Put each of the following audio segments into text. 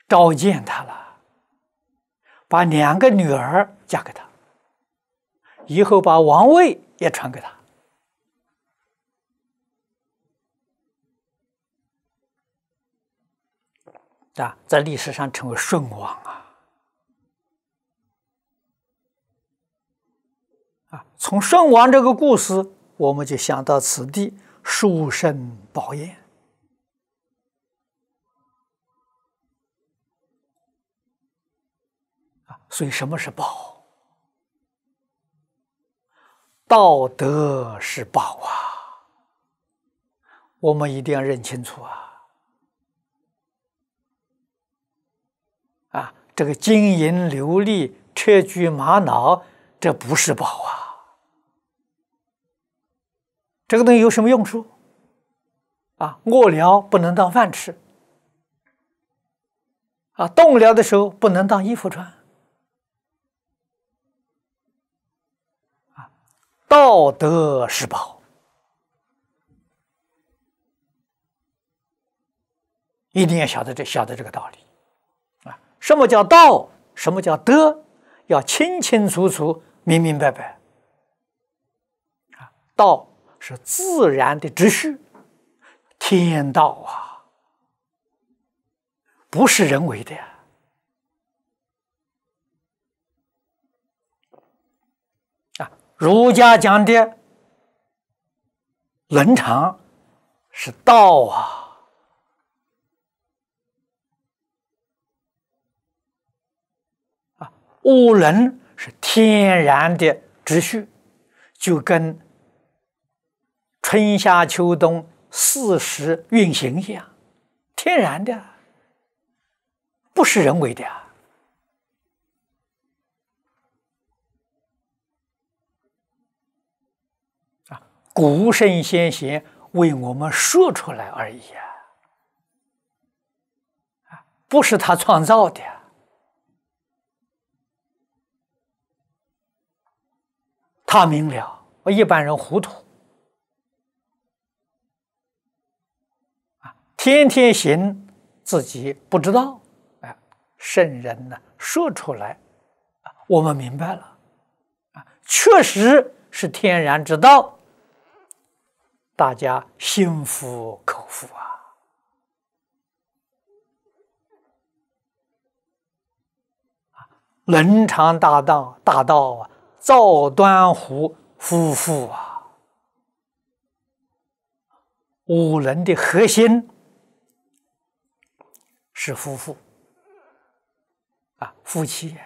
召见他了，把2个女儿嫁给他，以后把王位也传给他。在历史上称为舜王从舜王这个故事，我们就想到此地书生宝宴所以什么是宝？道德是宝我们一定要认清楚这个金银琉璃、车驹玛瑙，这不是宝这个东西有什么用处饿了不能当饭吃冻了的时候不能当衣服穿道德是宝，一定要晓得这个道理什么叫道？什么叫德？要清清楚楚、明明白白道是自然的秩序，天道不是人为的儒家讲的伦常是道物伦是天然的秩序，就跟春夏秋冬4时运行一样，天然的，不是人为的古圣先贤为我们说出来而已不是他创造的他明了，一般人糊涂天天行自己不知道圣人呢说出来我们明白了确实是天然之道，大家心服口服伦常大道赵端虎夫妇五伦的核心是夫妇夫妻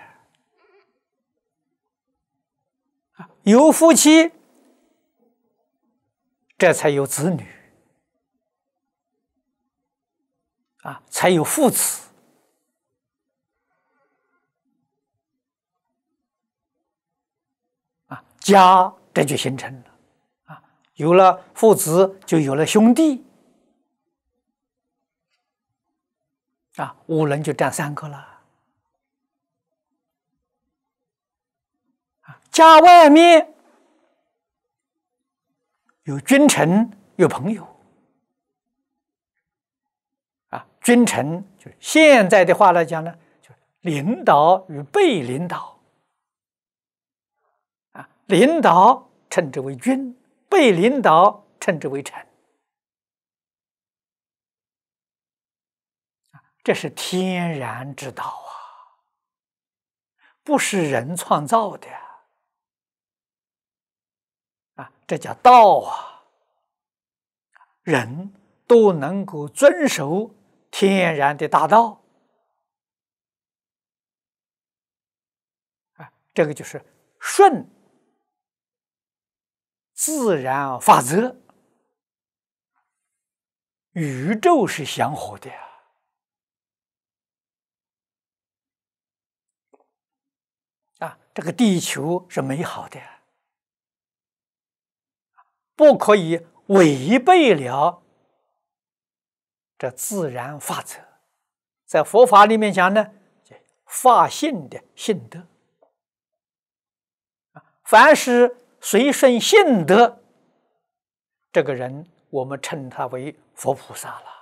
有夫妻，这才有子女才有父子家这就形成了有了父子就有了兄弟五伦就占3个了家外面有君臣有朋友君臣就是现在的话来讲呢，就领导与被领导领导称之为君，被领导称之为臣这是天然之道不是人创造的这叫道人都能够遵守天然的大道这个就是顺自然法则，宇宙是祥和的这个地球是美好的不可以违背了这自然法则。在佛法里面讲呢，法性的性德凡是随顺性德，这个人我们称他为佛菩萨了